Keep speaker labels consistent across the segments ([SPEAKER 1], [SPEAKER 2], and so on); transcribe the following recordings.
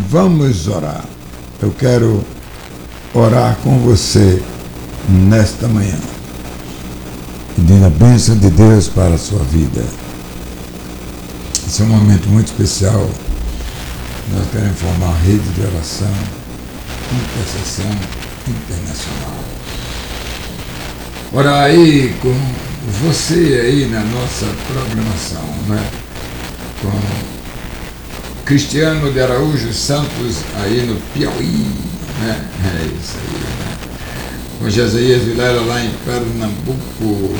[SPEAKER 1] Vamos orar. Eu quero orar com você nesta manhã, pedindo a bênção de Deus para a sua vida. Esse é um momento muito especial. Nós queremos formar uma rede de oração, intercessão internacional. Orar aí com você aí na nossa programação, né? Com Cristiano de Araújo Santos aí no Piauí, né? É isso aí, né? Com Josias Vilela lá em Pernambuco.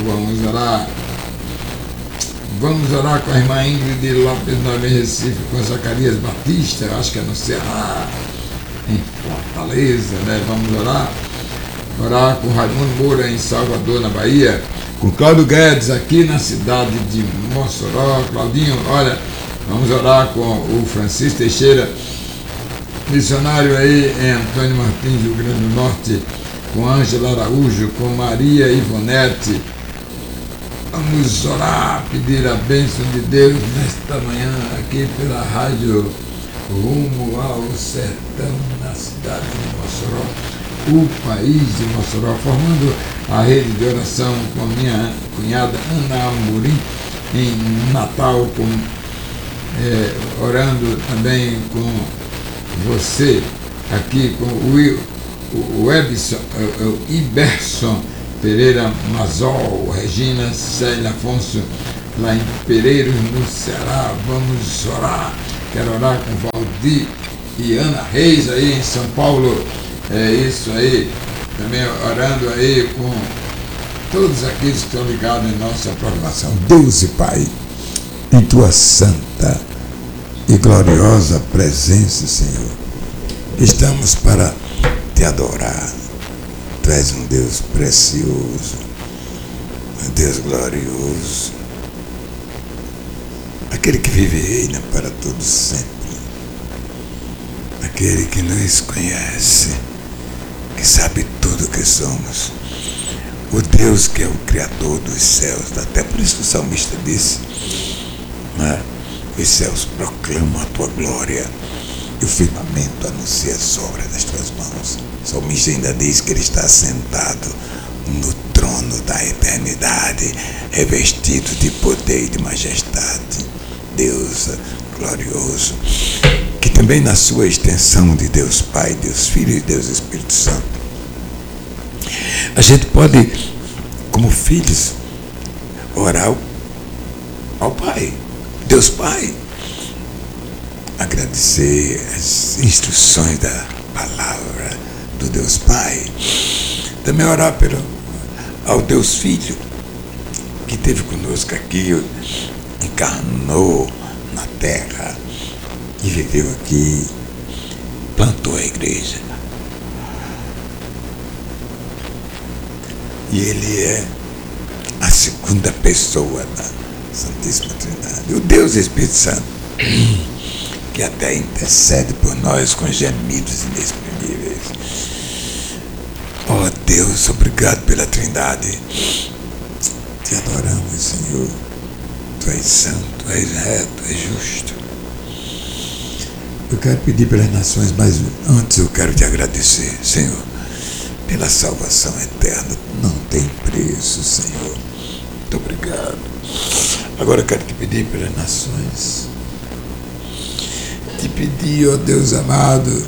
[SPEAKER 1] Vamos orar com a irmã Ingrid Lopes Nova em Recife, com Zacarias Batista, acho que é no Ceará, em Fortaleza, né? Vamos orar com Raimundo Moura em Salvador, na Bahia, com Cláudio Guedes aqui na cidade de Mossoró. Claudinho, olha, vamos orar com o Francisco Teixeira, missionário aí em Antônio Martins, Rio Grande do Norte, com Ângela Araújo, com Maria Ivonete. Vamos orar, pedir a bênção de Deus nesta manhã aqui pela rádio Rumo ao Sertão, na cidade de Mossoró, o país de Mossoró, formando a rede de oração com a minha cunhada Ana Amorim em Natal, orando também com você aqui, com o Iberson Pereira Mazol, Regina Célia Afonso, lá em Pereiros, no Ceará. Vamos orar. Quero orar com Valdir e Ana Reis aí em São Paulo. É isso aí. Também orando aí com todos aqueles que estão ligados em nossa programação. Deus e Pai, em tua santa e gloriosa presença, Senhor, estamos para te adorar. Tu és um Deus precioso, um Deus glorioso, aquele que vive e reina para todos sempre, aquele que nos conhece, que sabe tudo que somos, o Deus que é o Criador dos céus. Até por isso que o salmista disse, né? Os céus proclamam a tua glória e o firmamento anuncia as obras das tuas mãos. O salmista ainda diz que ele está sentado no trono da eternidade, revestido de poder e de majestade. Deus glorioso, que também na sua extensão de Deus Pai, Deus Filho e Deus Espírito Santo, a gente pode, como filhos, orar ao Pai, Deus Pai, agradecer as instruções da palavra do Deus Pai, também orar ao Deus Filho, que esteve conosco aqui, encarnou na terra e viveu aqui, plantou a igreja. E ele é a segunda pessoa da Santíssima Trindade, o Deus Espírito Santo, que até intercede por nós com gemidos inexprimíveis. Oh Deus, obrigado pela Trindade. Te adoramos, Senhor. Tu és santo, tu és reto, tu és justo. Eu quero pedir pelas nações, mas antes eu quero te agradecer, Senhor, pela salvação eterna. Não tem preço, Senhor. Muito obrigado. Agora eu quero te pedir pelas nações. Te pedir, ó Deus amado,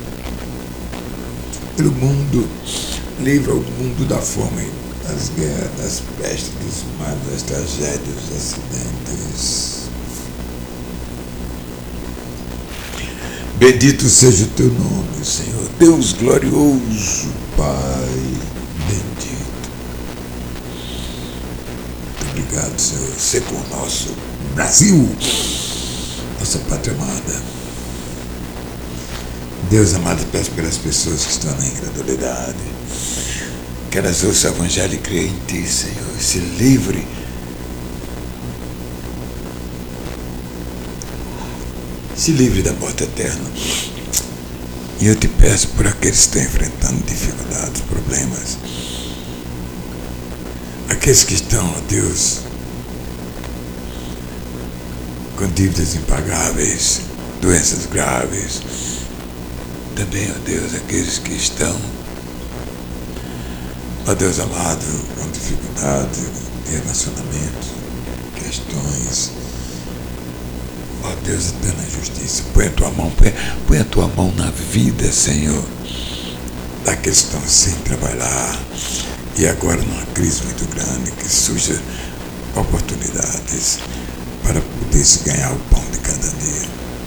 [SPEAKER 1] pelo mundo. Livra o mundo da fome, das guerras, das pestes, dos males, das tragédias, dos acidentes. Bendito seja o teu nome, Senhor, Deus glorioso, Pai bendito. Muito obrigado, Senhor, ser com o nosso Brasil, nossa pátria amada. Deus amado, peço pelas pessoas que estão na incredulidade, que elas ouçam o Evangelho e creem em Ti, Senhor, se livre da morte eterna. E eu te peço por aqueles que estão enfrentando dificuldades, problemas, aqueles que estão, ó Deus, com dívidas impagáveis, doenças graves, Também, ó Deus, aqueles que estão, ó Deus amado, com dificuldade de relacionamento, questões, ó Deus, eterna justiça, põe a tua mão na vida, Senhor, daqueles que estão sem trabalhar e agora numa crise muito grande, que surja oportunidades para poder se ganhar o pão de cada dia.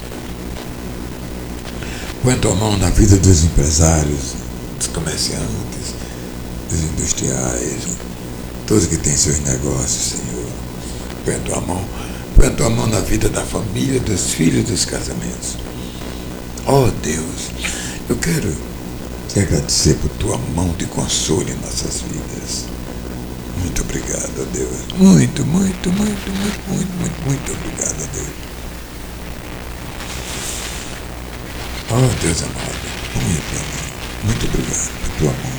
[SPEAKER 1] Põe a tua mão na vida dos empresários, dos comerciantes, dos industriais, todos que têm seus negócios, Senhor. Põe a tua mão na vida da família, dos filhos, dos casamentos. Ó Deus, eu quero te agradecer por tua mão de consolo em nossas vidas. Muito obrigado, ó Deus. Muito obrigado, ó Deus. Ó Deus amado, muito obrigado por tua mão.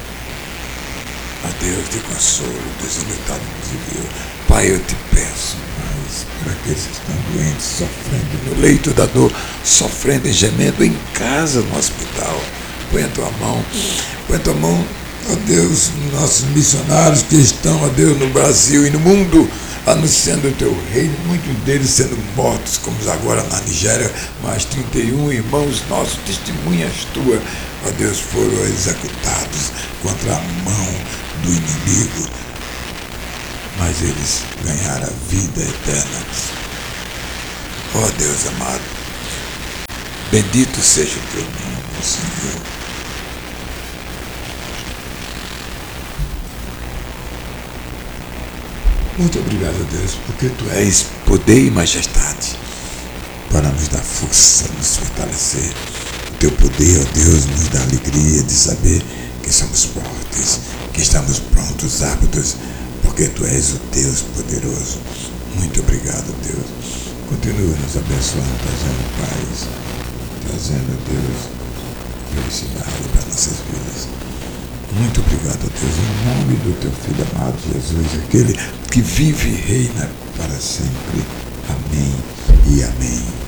[SPEAKER 1] Ó Deus de consolo, desilutado civil. Pai, eu te peço, mas por aqueles que estão doentes, sofrendo no leito da dor, sofrendo e gemendo em casa, no hospital. Põe a tua mão, ó Deus, nossos missionários que estão, ó Deus, no Brasil e no mundo, anunciando o teu reino, muitos deles sendo mortos, como agora na Nigéria, mais 31 irmãos nossos, testemunhas tuas, ó Deus, foram executados contra a mão do inimigo, mas eles ganharam a vida eterna. Ó Deus amado, bendito seja o teu nome, Senhor. Muito obrigado, Deus, porque tu és poder e majestade para nos dar força, nos fortalecer. O teu poder, ó Deus, nos dá alegria de saber que somos fortes, que estamos prontos, aptos, porque tu és o Deus poderoso. Muito obrigado, Deus. Continua nos abençoando, trazendo paz, trazendo, Deus, felicidade para nossas vidas. Muito obrigado, Deus, em nome do teu Filho amado Jesus, aquele que vive e reina para sempre. Amém e amém.